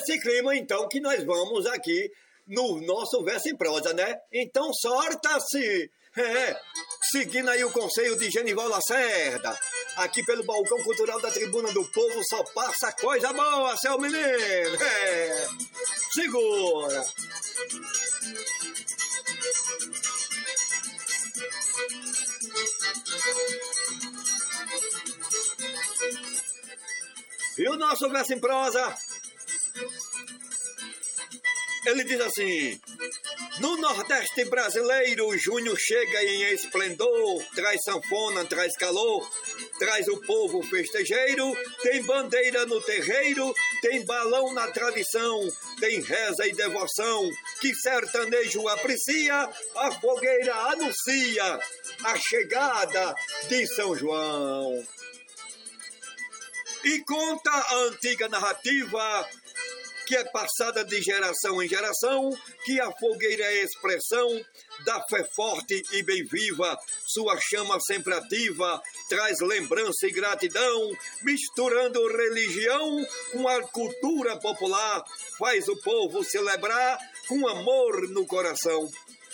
nesse clima, então, que nós vamos aqui no nosso verso em prosa, né? Então, sorta-se! Seguindo aí o conselho de Genival Lacerda, aqui pelo balcão cultural da Tribuna do Povo, só passa coisa boa, seu menino! Segura! E o nosso verso em prosa, ele diz assim: no Nordeste brasileiro, junho chega em esplendor, traz sanfona, traz calor, traz o povo festejeiro, tem bandeira no terreiro, tem balão na tradição, tem reza e devoção, que sertanejo aprecia, a fogueira anuncia a chegada de São João. E conta a antiga narrativa, que é passada de geração em geração, que a fogueira é expressão da fé forte e bem viva, sua chama sempre ativa, traz lembrança e gratidão, misturando religião com a cultura popular, faz o povo celebrar com amor no coração.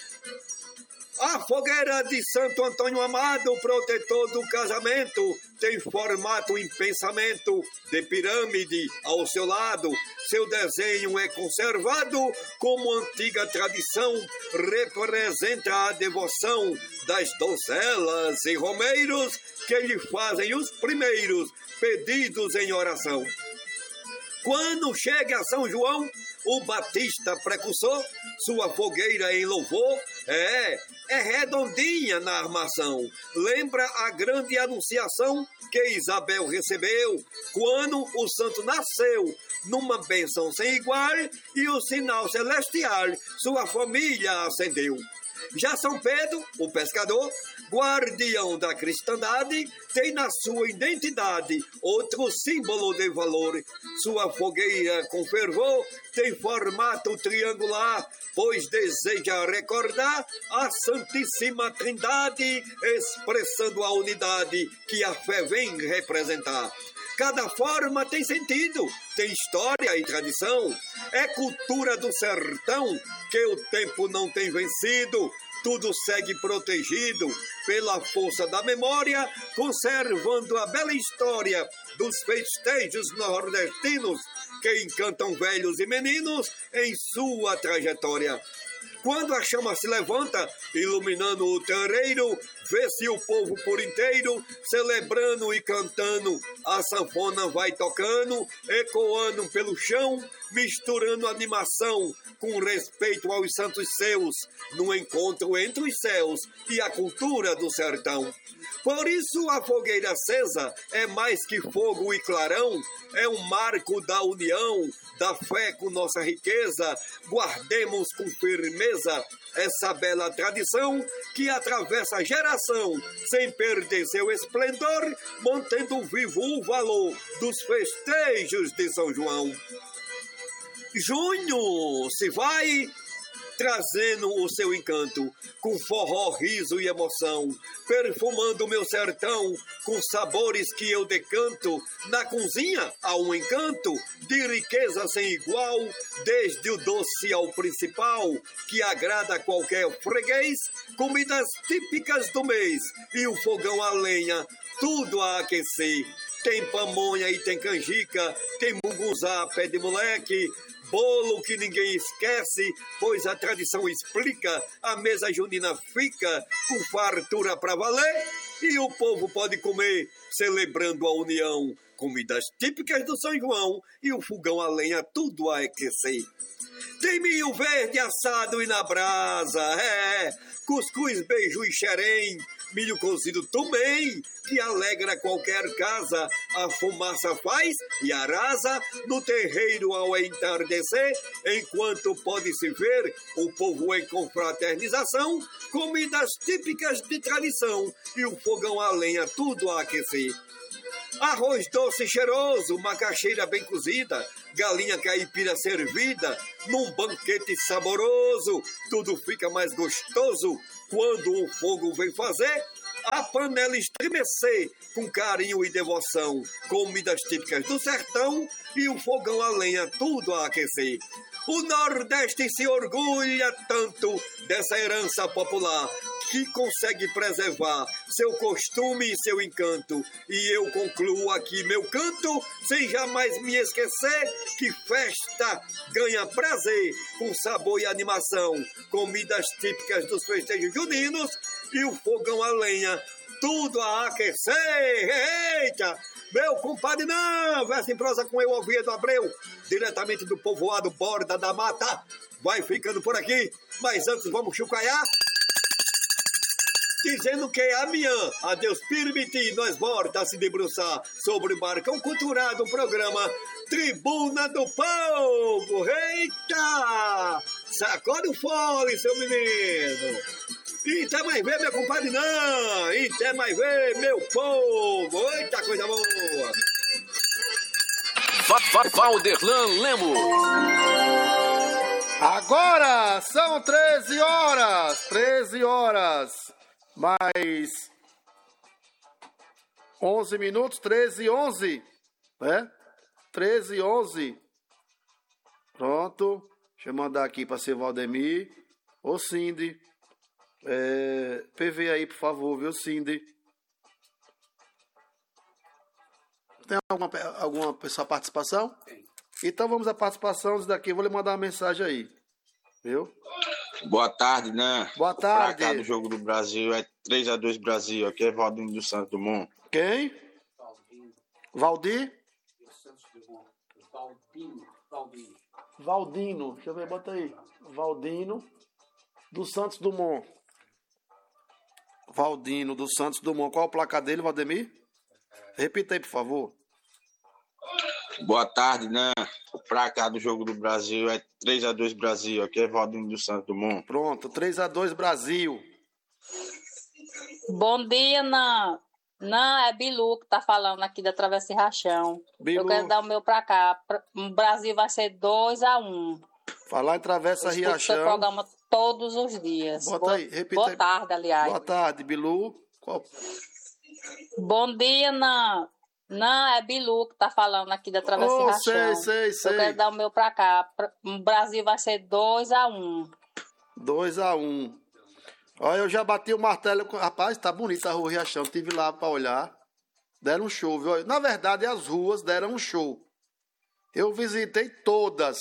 A fogueira de Santo Antônio Amado, protetor do casamento, tem formato em pensamento de pirâmide ao seu lado. Seu desenho é conservado como antiga tradição, representa a devoção das donzelas e romeiros que lhe fazem os primeiros pedidos em oração. Quando chega a São João, o Batista precursor, sua fogueira em louvor é redondinha na armação. Lembra a grande anunciação que Isabel recebeu quando o santo nasceu, numa bênção sem igual, e o sinal celestial sua família acendeu. Já São Pedro, o pescador, guardião da cristandade, tem na sua identidade outro símbolo de valor. Sua fogueira com fervor tem formato triangular, pois deseja recordar a Santíssima Trindade, expressando a unidade que a fé vem representar. Cada forma tem sentido, tem história e tradição. É cultura do sertão que o tempo não tem vencido. Tudo segue protegido pela força da memória, conservando a bela história dos festejos nordestinos que encantam velhos e meninos em sua trajetória. Quando a chama se levanta, iluminando o terreiro, vê-se o povo por inteiro, celebrando e cantando. A sanfona vai tocando, ecoando pelo chão, misturando animação com respeito aos santos seus, no encontro entre os céus e a cultura do sertão. Por isso a fogueira acesa é mais que fogo e clarão, é um marco da união, da fé com nossa riqueza. Guardemos com firmeza essa bela tradição que atravessa a geração, sem perder seu esplendor, mantendo vivo o valor dos festejos de São João. Junho se vai trazendo o seu encanto, com forró, riso e emoção, perfumando meu sertão, com sabores que eu decanto. Na cozinha há um encanto de riqueza sem igual, desde o doce ao principal, que agrada a qualquer freguês, comidas típicas do mês, e o fogão a lenha, tudo a aquecer. Tem pamonha e tem canjica, tem munguzá, pé de moleque, bolo que ninguém esquece, pois a tradição explica, a mesa junina fica com fartura pra valer, e o povo pode comer, celebrando a união. Comidas típicas do São João e o fogão a lenha, tudo a aquecer. Tem milho verde assado e na brasa, cuscuz, beiju e xerém, milho cozido também, que alegra qualquer casa. A fumaça faz e arrasa no terreiro ao entardecer, enquanto pode-se ver o povo em confraternização, comidas típicas de tradição e o fogão a lenha, tudo a aquecer. Arroz doce e cheiroso, macaxeira bem cozida, galinha caipira servida, num banquete saboroso, tudo fica mais gostoso quando o fogo vem fazer a panela estremecer com carinho e devoção, comidas típicas do sertão e o fogão a lenha tudo a aquecer. O Nordeste se orgulha tanto dessa herança popular que consegue preservar seu costume e seu encanto. E eu concluo aqui meu canto sem jamais me esquecer que festa ganha prazer com sabor e animação, comidas típicas dos festejos juninos e o fogão a lenha tudo a aquecer. Eita! Meu compadre não, verso em prosa com eu, Oviedo Abreu, diretamente do povoado Borda da Mata. Vai ficando por aqui, mas antes vamos chucaiar. Dizendo que amanhã, a Deus permitir, nós volta a se debruçar sobre o Marcão Cultural do programa Tribuna do Povo. Eita! Sacode o fole, seu menino. E até mais ver, meu compadre, não. E até mais ver, meu povo. Eita, coisa boa. Valderlan Lemos. Agora são 13 horas. 13 horas. Mais 11 minutos. 13 e 11. Né? 13 e 11. Pronto. Deixa eu mandar aqui para seu Valdemir. Ô, Cindy. PV aí, por favor, viu, Cindy? Tem alguma pessoa participação? Tem. Então vamos à participação daqui. Vou lhe mandar uma mensagem aí. Viu? Boa tarde, né? Boa tarde. Pra cá do Jogo do Brasil é 3-2 Brasil. Aqui é Valdinho dos Santos Dumont. Quem? Valdir? Valdino. Deixa eu ver, bota aí. Valdino dos Santos Dumont. Valdino dos Santos Dumont. Qual é o placar dele, Valdemir? Repita aí, por favor. Boa tarde, né? Pra cá do Jogo do Brasil é 3-2 Brasil. Aqui é Valdinho dos Santos Dumont. Pronto, 3-2 Brasil. Bom dia, Nan. Nan, é Bilu que tá falando aqui da Travessa e Rachão. Bilu. Eu quero dar o meu pra cá. O Brasil vai ser 2-1. Falar em Travessa Eu escuto seu Riachão. programa todos os dias. Bota aí, repita Boa aí. tarde, aliás. Boa tarde, Bilu. Qual? Bom dia, Nan. Nan, é Bilu que tá falando aqui da Travessa e Rachão. Sei. Eu quero dar o meu pra cá. O Brasil vai ser 2-1. 2-1. Olha, eu já bati o martelo. Rapaz, tá bonita a rua Riachão. Estive lá pra olhar. Deram um show, viu? Na verdade, as ruas deram um show. Eu visitei todas.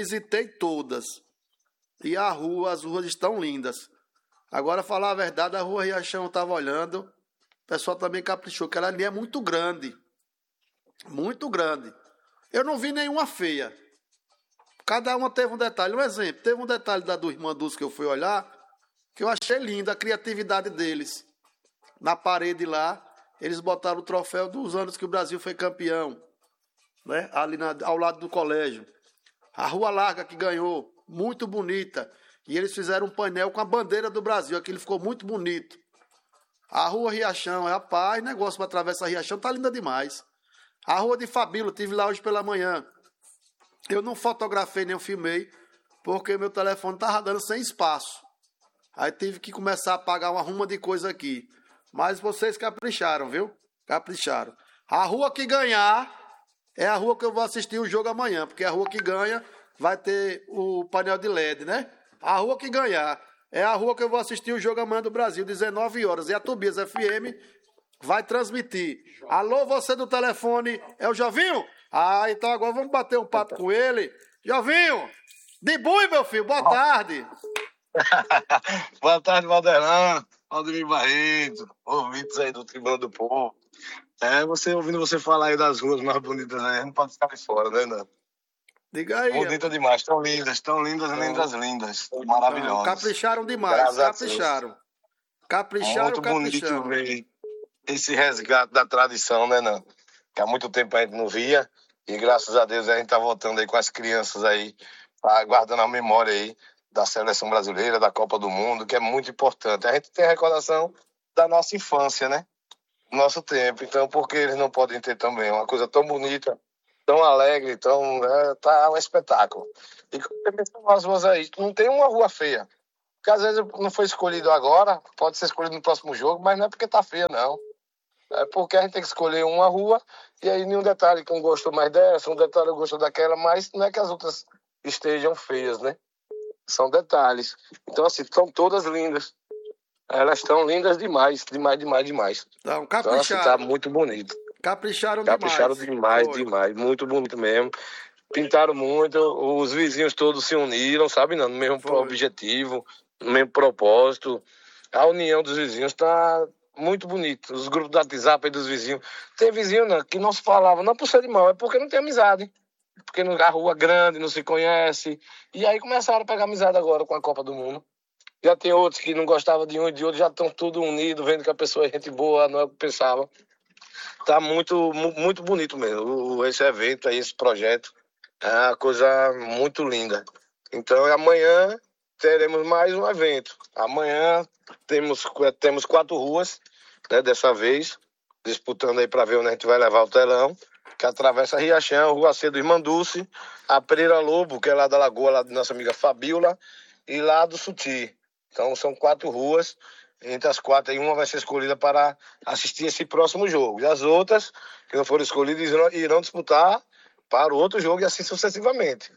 E as ruas estão lindas. Agora, falar a verdade, a rua Riachão eu tava olhando. O pessoal também caprichou, que ela ali é muito grande. Muito grande. Eu não vi nenhuma feia. Cada uma teve um detalhe. Um exemplo, teve um detalhe da do Irmanduz que eu fui olhar, que eu achei linda a criatividade deles. Na parede lá, eles botaram o troféu dos anos que o Brasil foi campeão. Né? Ali ao lado do colégio. A Rua Larga que ganhou, muito bonita. E eles fizeram um painel com a bandeira do Brasil. Aquilo ficou muito bonito. A Rua Riachão, rapaz, negócio para atravessar Riachão, tá linda demais. A Rua de Fabíola, tive lá hoje pela manhã. Eu não fotografei nem filmei, porque meu telefone tava dando sem espaço. Aí tive que começar a pagar uma ruma de coisa aqui. Mas vocês capricharam, viu? Capricharam. A rua que ganhar é a rua que eu vou assistir o jogo amanhã, porque a rua que ganha vai ter o painel de LED, né? A rua que ganhar é a rua que eu vou assistir o jogo amanhã do Brasil, 19 horas. E a Tobias FM vai transmitir. Alô, você do telefone, é o Jovinho? Ah, então agora vamos bater um papo com ele. Jovinho, de bui, meu filho, boa tarde. Boa tarde, Valderlan, Valdemir Barreto, ouvintes aí do Tribuna do Povo. Ouvindo você falar aí das ruas mais bonitas aí, não pode ficar de fora, né, Nando? Diga aí. Bonita demais, tão lindas, lindas, maravilhosas. Capricharam demais, capricharam. Muito bonito ver esse resgate da tradição, né, Nando? Que há muito tempo a gente não via, e graças a Deus a gente tá voltando aí com as crianças aí, guardando a memória aí da seleção brasileira, da Copa do Mundo, que é muito importante. A gente tem a recordação da nossa infância, né? Nosso tempo. Então, por que eles não podem ter também uma coisa tão bonita, tão alegre, tá um espetáculo. E como as ruas aí, não tem uma rua feia. Porque às vezes não foi escolhido agora, pode ser escolhido no próximo jogo, mas não é porque tá feia, não. É porque a gente tem que escolher uma rua, e aí nenhum detalhe que um gostou mais dessa, um detalhe gostou daquela, mas não é que as outras estejam feias, né? São detalhes. Então, assim, estão todas lindas. Elas estão lindas demais, demais. Então, Então, assim, tá muito bonito. Capricharam demais. Muito bonito mesmo. Pintaram muito, os vizinhos todos se uniram, sabe, não? No mesmo objetivo, no mesmo propósito. A união dos vizinhos tá muito bonita. Os grupos do WhatsApp aí dos vizinhos. Tem vizinho, não, que não se falava, não por ser de mal, é porque não tem amizade. Porque a rua é grande, não se conhece. E aí começaram a pegar amizade agora com a Copa do Mundo. Já tem outros que não gostavam de um e de outro, já estão tudo unidos, vendo que a pessoa é gente boa, não é o que pensava. Tá muito bonito mesmo. Esse evento aí, esse projeto, é uma coisa muito linda. Então, amanhã teremos mais um evento. Amanhã temos 4 ruas, né, dessa vez, disputando aí para ver onde a gente vai levar o telão, que atravessa a Riachão, Rua C do Irmanduce, a Pereira Lobo, que é lá da Lagoa, lá da nossa amiga Fabiola, e lá do Suti. Então, são 4 ruas. Entre as 4, aí uma vai ser escolhida para assistir esse próximo jogo. E as outras, que não foram escolhidas, irão disputar para o outro jogo e assim sucessivamente.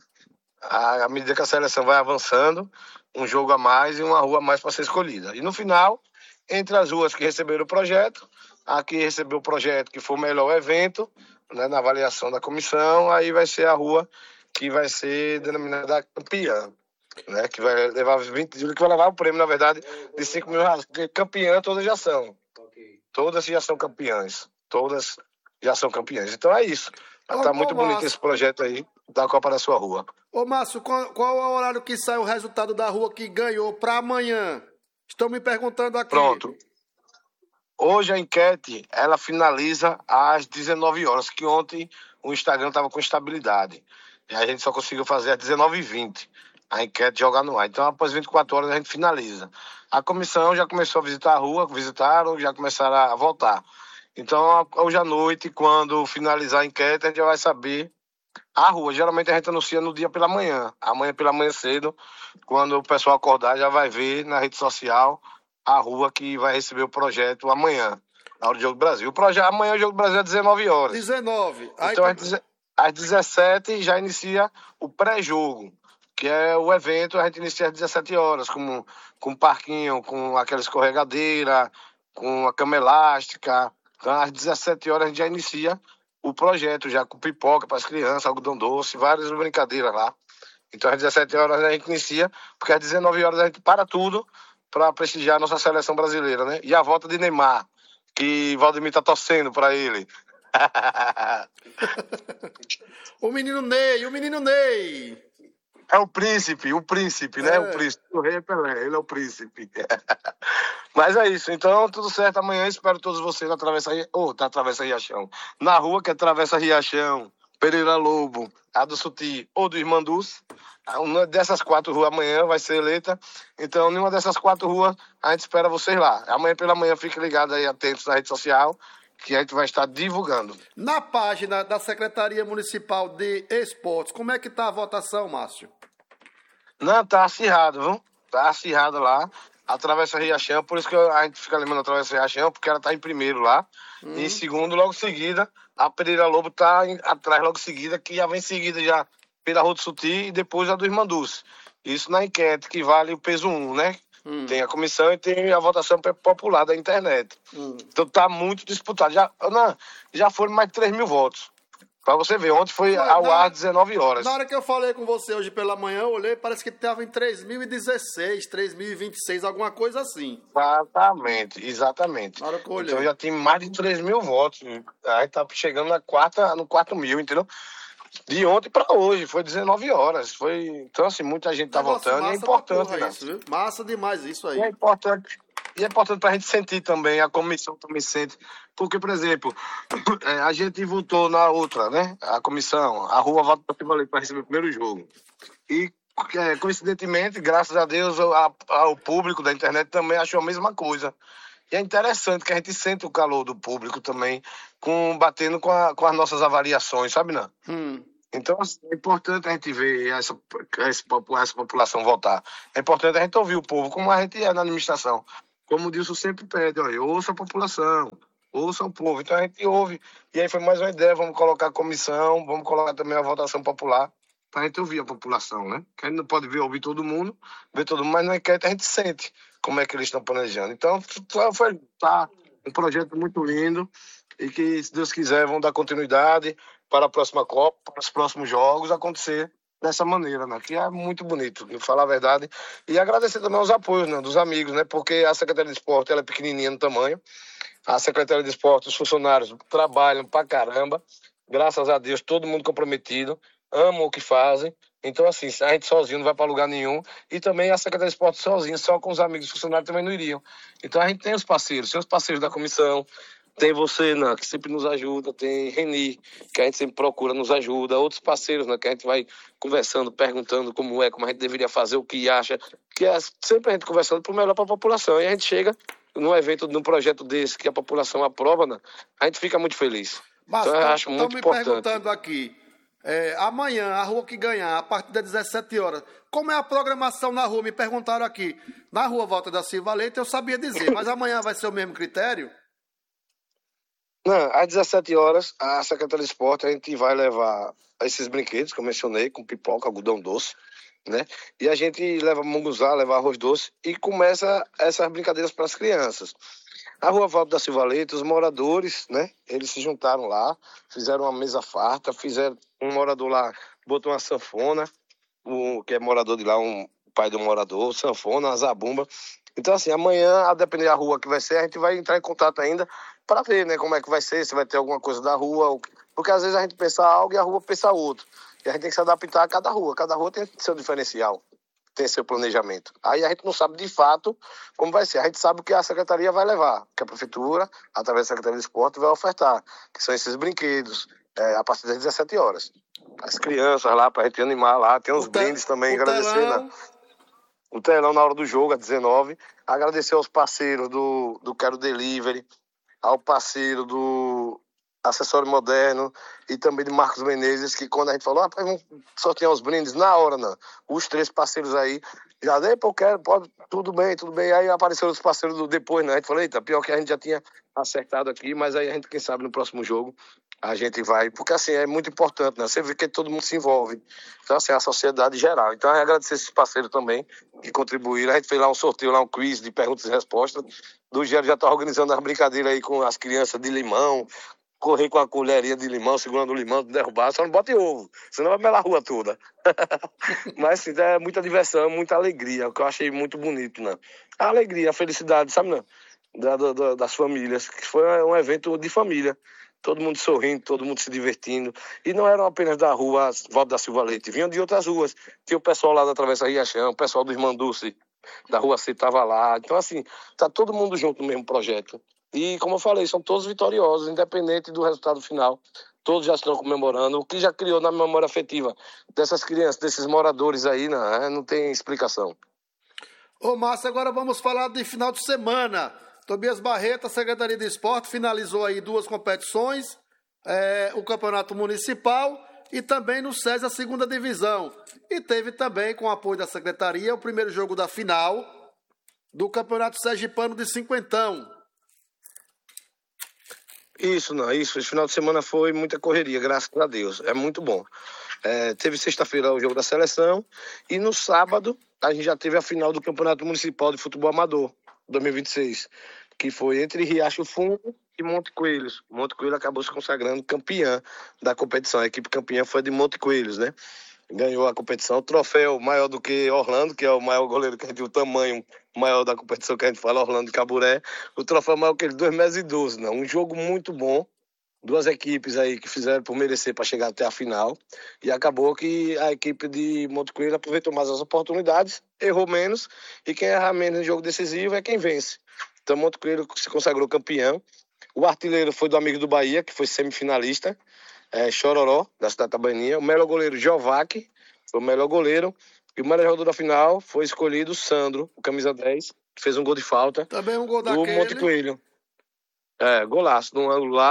À medida que a seleção vai avançando, um jogo a mais e uma rua a mais para ser escolhida. E no final, entre as ruas que receberam o projeto, a que recebeu o projeto que for o melhor evento, né, na avaliação da comissão, aí vai ser a rua que vai ser denominada campeã. Né, que vai levar 20 dias, que vai levar o prêmio, na verdade, de 5 mil reais. Porque campeã todas já são. Todas já são campeãs. Todas já são campeãs. Então é isso. Tá muito bonito esse projeto aí da Copa da Sua Rua. Ô, Márcio, qual é o horário que sai o resultado da rua que ganhou para amanhã? Estão me perguntando aqui. Pronto. Hoje a enquete, ela finaliza às 19 horas, que ontem o Instagram estava com instabilidade. E a gente só conseguiu fazer às 19h20. A enquete joga no ar. Então, após 24 horas, a gente finaliza. A comissão já começou a visitar a rua, visitaram, já começaram a votar. Então, hoje à noite, quando finalizar a enquete, a gente já vai saber a rua. Geralmente, a gente anuncia no dia pela manhã. Amanhã pela manhã cedo, quando o pessoal acordar, já vai ver na rede social a rua que vai receber o projeto amanhã, na hora do Jogo do Brasil. Amanhã o Jogo do Brasil é às 19 horas. 19. Então, às 17 já inicia o pré-jogo, que é o evento. A gente inicia às 17 horas, com parquinho, com aquela escorregadeira, com a cama elástica. Então, às 17 horas a gente já inicia o projeto, já com pipoca para as crianças, algodão doce, várias brincadeiras lá. Então, às 17 horas a gente inicia, porque às 19 horas a gente para tudo para prestigiar a nossa seleção brasileira, né? E a volta de Neymar, que Valdemir tá torcendo para ele. O menino Ney. É o príncipe, né? O príncipe. O rei é Pelé, ele é o príncipe. Mas é isso, então tudo certo. Amanhã espero todos vocês na Travessa Riachão. Na rua que é Travessa Riachão, Pereira Lobo, a do Suti ou do Irmanduce. Uma dessas 4 ruas amanhã vai ser eleita. Então, nenhuma dessas 4 ruas, a gente espera vocês lá. Amanhã pela manhã, fiquem ligados aí, atentos na rede social, que a gente vai estar divulgando. Na página da Secretaria Municipal de Esportes, como é que tá a votação, Márcio? Não, tá acirrado, viu? Tá acirrado lá. A Travessa Riachão, por isso que a gente fica lembrando a Travessa Riachão, porque ela tá em primeiro lá. E em segundo, logo em seguida, a Pereira Lobo tá atrás logo em seguida, que já vem em seguida já pela Rua do Suti e depois a do Irmanduce. Isso na enquete, que vale o peso 1, né? Tem a comissão e tem a votação popular da internet. Então tá muito disputado. Já foram mais de 3 mil votos. Pra você ver, ontem foi ao ar às 19 horas. Na hora que eu falei com você hoje pela manhã, eu olhei, parece que estava em 3.016, 3.026, alguma coisa assim. Exatamente. Na hora que eu olhei. Então já tem mais de 3 mil votos. Aí tá chegando no 4 mil, entendeu? De ontem para hoje, foi 19 horas. Então, assim, muita gente tá votando e é importante, né? Isso, viu? Massa demais isso aí. É importante pra gente sentir também, a comissão também sente. Porque, por exemplo, a gente votou na outra, né? A comissão, a rua vota para receber o primeiro jogo. E, coincidentemente, graças a Deus, o público da internet também achou a mesma coisa. E é interessante que a gente sente o calor do público também, batendo com as nossas avaliações, sabe, não? Então, assim, é importante a gente ver essa população voltar. É importante a gente ouvir o povo, como a gente é na administração. Como o Dilson sempre pede, olha, ouça a população, ouça o povo. Então a gente ouve. E aí foi mais uma ideia, vamos colocar a comissão, vamos colocar também a votação popular, para a gente ouvir a população, né? Que a gente não pode ouvir todo mundo, mas na enquete a gente sente como é que eles estão planejando. Então, tá um projeto muito lindo e que, se Deus quiser, vão dar continuidade para a próxima Copa, para os próximos jogos, acontecer dessa maneira, né? Que é muito bonito, de falar a verdade. E agradecer também aos apoios, né, dos amigos, né? Porque a Secretaria de Esporte, ela é pequenininha no tamanho. A Secretaria de Esporte, os funcionários trabalham pra caramba. Graças a Deus, todo mundo comprometido, amam o que fazem. Então, assim, a gente sozinho não vai para lugar nenhum. E também a Secretaria de Esporte sozinha, só com os amigos funcionários também não iriam. Então, a gente tem os parceiros da comissão. Tem você, né, que sempre nos ajuda, tem Reni, que a gente sempre procura, nos ajuda, outros parceiros, né, que a gente vai conversando, perguntando como a gente deveria fazer, o que acha, que é sempre a gente conversando para o melhor para a população. E a gente chega num evento, num projeto desse, que a população aprova, né, a gente fica muito feliz. Mas então eu acho muito importante. Estão me perguntando aqui, amanhã, a rua que ganhar, a partir das 17 horas, como é a programação na rua? Me perguntaram aqui. Na rua Walter da Silva Leite, eu sabia dizer, mas amanhã vai ser o mesmo critério? Não, às 17 horas, a Secretaria de Esporte, a gente vai levar esses brinquedos que eu mencionei, com pipoca, algodão doce, né? E a gente leva munguzá, leva arroz doce e começa essas brincadeiras para as crianças. A Rua Walter da Silva Leite, os moradores, né? Eles se juntaram lá, fizeram uma mesa farta, um morador lá, botou uma sanfona, que é morador de lá, um pai do morador, sanfona, uma zabumba. Então, assim, amanhã, a depender da rua que vai ser, a gente vai entrar em contato ainda para ver, né, como é que vai ser, se vai ter alguma coisa da rua, porque às vezes a gente pensa algo e a rua pensa outro. E a gente tem que se adaptar a cada rua tem seu diferencial, tem seu planejamento. Aí a gente não sabe de fato como vai ser, a gente sabe o que a secretaria vai levar, que a prefeitura, através da Secretaria de Esporte, vai ofertar, que são esses brinquedos, a partir das 17 horas. As crianças lá, para a gente animar lá, tem uns brindes também, agradecer, né? O telão na hora do jogo, às 19. Agradecer aos parceiros do Quero Delivery, ao parceiro do Acessório Moderno e também de Marcos Menezes, que quando a gente falou, vamos sortear os brindes na hora, não. Os 3 parceiros aí, já depois pode, tudo bem. Aí apareceram os parceiros depois, né? A gente falou, eita, pior que a gente já tinha acertado aqui, mas aí a gente, quem sabe, no próximo jogo, a gente vai, porque assim, é muito importante, né? Você vê que todo mundo se envolve. Então, assim, a sociedade geral. Então, eu agradecer esses parceiros também que contribuíram. A gente fez lá um sorteio, um quiz de perguntas e respostas. Do Gero já está organizando as brincadeiras aí com as crianças de limão, correr com a colherinha de limão, segurando o limão, derrubar, só não bota ovo, senão vai melar a rua toda. Mas, assim, é muita diversão, muita alegria, o que eu achei muito bonito, né? A alegria, a felicidade, sabe, né? Das famílias, que foi um evento de família. Todo mundo sorrindo, todo mundo se divertindo. E não eram apenas da rua Walter da Silva Leite, vinham de outras ruas. Tinha o pessoal lá da Travessa Riachão, o pessoal do Irmã Dulce, da Rua C, estava lá. Então, assim, tá todo mundo junto no mesmo projeto. E, como eu falei, são todos vitoriosos, independente do resultado final. Todos já estão comemorando, o que já criou na memória afetiva dessas crianças, desses moradores aí, né? Não tem explicação. Ô, Márcio, agora vamos falar de final de semana. Tobias Barreto, a Secretaria de Esporte, finalizou aí 2 competições, o Campeonato Municipal e também no SESI a 2ª Divisão. E teve também, com o apoio da Secretaria, o primeiro jogo da final do Campeonato Sergipano de Cinquentão. Isso. Esse final de semana foi muita correria, graças a Deus. É muito bom. Teve sexta-feira o jogo da seleção e no sábado a gente já teve a final do Campeonato Municipal de Futebol Amador 2026, que foi entre Riacho Fundo e Monte Coelhos. Monte Coelho acabou se consagrando campeã da competição. A equipe campeã foi de Monte Coelhos, né? Ganhou a competição. O troféu maior do que Orlando, que é o maior goleiro que a gente tem, o tamanho maior da competição que a gente fala, Orlando de Caburé. O troféu maior que ele, 2,12 m, né? Um jogo muito bom. 2 equipes aí que fizeram por merecer para chegar até a final. E acabou que a equipe de Monte Coelho aproveitou mais as oportunidades, errou menos, e quem erra menos no jogo decisivo é quem vence. Então Monte Coelho se consagrou campeão. O artilheiro foi do amigo do Bahia, que foi semifinalista, Chororó, da cidade de Itabaianinha. O melhor goleiro, Jovac, foi o melhor goleiro. E o melhor jogador da final foi escolhido Sandro, o camisa 10, que fez um gol de falta. Também um gol do daquele. Monte Coelho. Golaço, de um ângulo lá.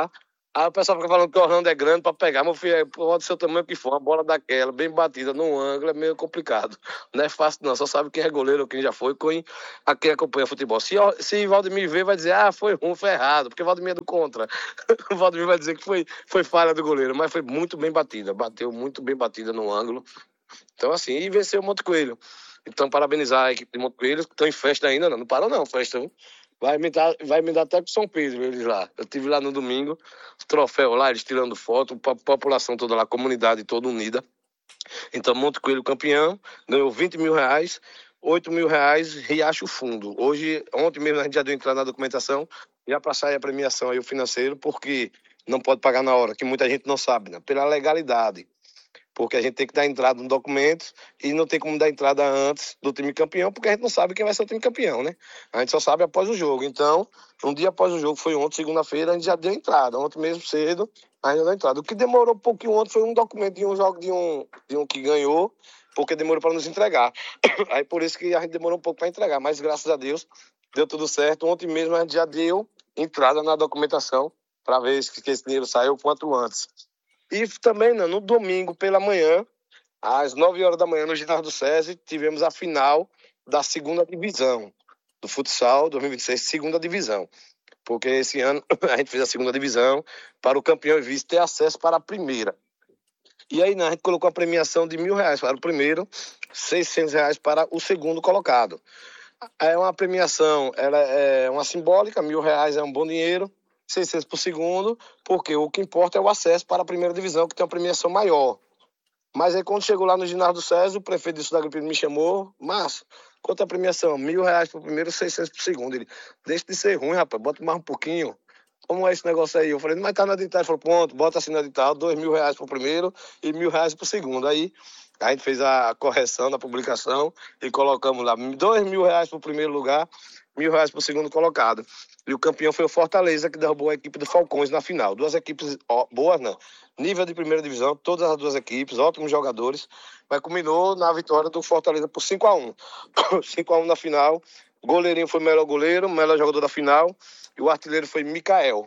Aí o pessoal fica falando que o Orlando é grande pra pegar, meu filho, pode ser o tamanho que for, uma bola daquela, bem batida num ângulo, é meio complicado. Não é fácil não, só sabe quem é goleiro ou quem já foi, quem acompanha futebol. Se Valdemir ver, vai dizer, foi ruim, foi errado, porque Valdemir é do contra. O Valdemir vai dizer que foi falha do goleiro, mas foi muito bem batida, bateu muito bem batida no ângulo. Então assim, e venceu o Monte Coelho. Então parabenizar a equipe de Monte Coelho, que estão em festa ainda, não parou não, festa, viu? Vai me dar até com São Pedro, eles lá. Eu estive lá no domingo, os troféus lá, eles tirando foto, a população toda lá, a comunidade toda unida. Então, Monte Coelho campeão, ganhou 20 mil reais, 8 mil reais, Riacho Fundo. Ontem mesmo a gente já deu entrada na documentação, já para sair a premiação aí, o financeiro, porque não pode pagar na hora, que muita gente não sabe, né? Pela legalidade. Porque a gente tem que dar entrada no documento e não tem como dar entrada antes do time campeão, porque a gente não sabe quem vai ser o time campeão, né? A gente só sabe após o jogo. Então, um dia após o jogo, foi ontem, segunda-feira, a gente já deu entrada. Ontem mesmo cedo, a gente deu entrada. O que demorou um pouquinho ontem foi um documento de um jogo de um que ganhou, porque demorou para nos entregar. Aí por isso que a gente demorou um pouco para entregar, mas graças a Deus deu tudo certo. Ontem mesmo a gente já deu entrada na documentação para ver que esse dinheiro saiu quanto antes. E também, no domingo pela manhã, às 9 horas da manhã, no ginásio do SESI, tivemos a final da segunda divisão do futsal 2026, segunda divisão. Porque esse ano a gente fez a segunda divisão para o campeão e vice ter acesso para a primeira. E aí a gente colocou a premiação de R$1.000 para o primeiro, R$600 para o segundo colocado. É uma premiação, ela é uma simbólica, R$1.000 é um bom dinheiro, 600 por segundo, porque o que importa é o acesso para a primeira divisão, que tem uma premiação maior. Mas aí quando chegou lá no ginásio do SESI, o prefeito de Cidade Agripina me chamou, Márcio, quanto é a premiação? R$1.000 para o primeiro, 600 por segundo. Ele, deixa de ser ruim, rapaz, bota mais um pouquinho. Como é esse negócio aí? Eu falei, mas tá no edital. Ele falou, pronto, bota assim no edital, R$2.000 para o primeiro e R$1.000 para o segundo. Aí a gente fez a correção da publicação e colocamos lá R$2.000 para o primeiro lugar, R$1.000 para o segundo colocado. E o campeão foi o Fortaleza, que derrubou a equipe do Falcões na final. Duas equipes boas, né? Nível de primeira divisão, todas as duas equipes, ótimos jogadores. Mas culminou na vitória do Fortaleza por 5-1. 5-1 na final. O goleirinho foi o melhor goleiro, o melhor jogador da final. E o artilheiro foi Mikael.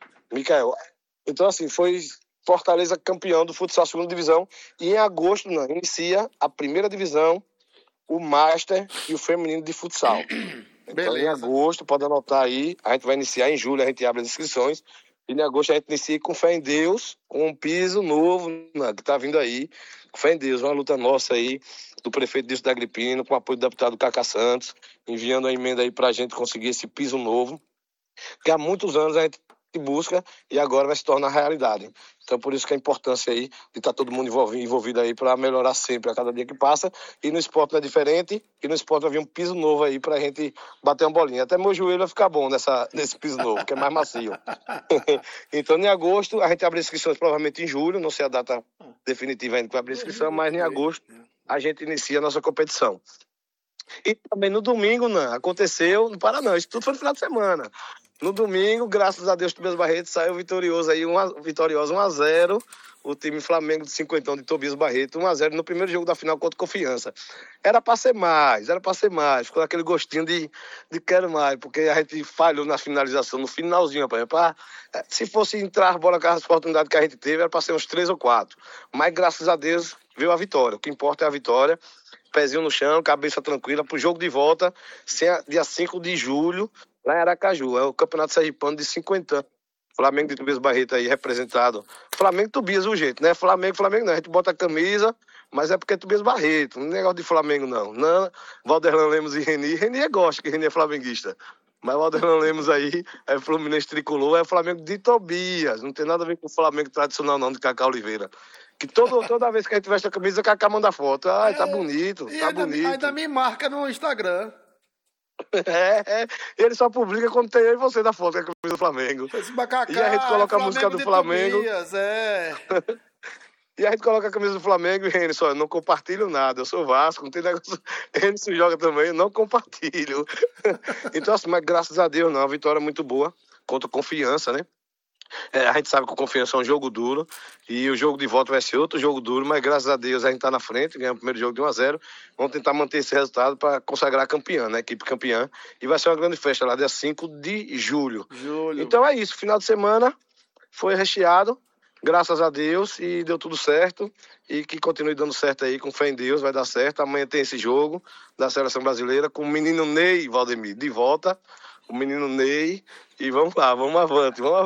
Então, assim, foi Fortaleza campeão do futsal segunda divisão. E em agosto, inicia a primeira divisão, o Master e o feminino de futsal. Então, em agosto, pode anotar aí, a gente vai iniciar em julho, a gente abre as inscrições, e em agosto a gente inicia com fé em Deus, com um piso novo, que está vindo aí, com fé em Deus, uma luta nossa aí, do prefeito Disso da Agripina, com o apoio do deputado Cacá Santos, enviando a emenda aí para a gente conseguir esse piso novo, que há muitos anos a gente busca e agora vai se tornar realidade. Então, por isso que a importância aí de estar todo mundo envolvido aí para melhorar sempre a cada dia que passa. E no esporte não é diferente. E no esporte vai vir um piso novo aí para a gente bater uma bolinha. Até meu joelho vai ficar bom nesse piso novo, que é mais macio. Então, em agosto, a gente abre inscrições provavelmente em julho. Não sei a data definitiva ainda para abrir inscrição, mas em agosto a gente inicia a nossa competição. E também no domingo, aconteceu, não para não, isso tudo foi no final de semana. No domingo, graças a Deus, Tobias Barreto saiu vitorioso aí, 1-0. O time Flamengo de Cinquentão de Tobias Barreto, 1-0 no primeiro jogo da final contra o Confiança. Era pra ser mais. Ficou aquele gostinho de quero mais, porque a gente falhou na finalização, no finalzinho, rapaz. Se fosse entrar a bola com as oportunidades que a gente teve, era pra ser uns 3 ou 4. Mas graças a Deus veio a vitória. O que importa é a vitória. Pezinho no chão, cabeça tranquila, pro jogo de volta, dia 5 de julho, lá em Aracaju. É o Campeonato Sergipano de 50. Flamengo de Tobias Barreto aí representado. Flamengo Tobias, o jeito, né? Flamengo não. A gente bota a camisa, mas é porque é Tobias Barreto. Não é negócio de Flamengo, não. Valderlan Lemos e Reni. Reni gosta, que Reni é flamenguista. Mas o Valderlan Lemos aí é Fluminense tricolor, é Flamengo de Tobias. Não tem nada a ver com o Flamengo tradicional, não, de Cacá Oliveira. Que toda vez que a gente veste a camisa, Cacá manda foto. Ai, tá bonito, tá bonito. Ainda me marca no Instagram. Ele só publica quando tem eu e você na foto, que é a camisa do Flamengo. Esse macacá, e a gente coloca a música do Flamengo. Tobias, E a gente coloca a camisa do Flamengo e Renner, só não compartilho nada. Eu sou Vasco, não tem negócio. Renner se joga também, eu não compartilho. Então, assim, mas graças a Deus, a vitória é muito boa, contra Confiança, né? A gente sabe que o Confiança é um jogo duro e o jogo de volta vai ser outro jogo duro, mas graças a Deus a gente tá na frente, ganhamos o primeiro jogo de 1-0. Vamos tentar manter esse resultado para consagrar a campeã, né? A equipe campeã. E vai ser uma grande festa lá, dia 5 de julho. Então é isso, final de semana, foi recheado, graças a Deus, e deu tudo certo. E que continue dando certo aí, com fé em Deus, vai dar certo. Amanhã tem esse jogo da Seleção Brasileira com o menino Ney, Valdemir, de volta. O menino Ney. E vamos lá, vamos avante, vamos avante.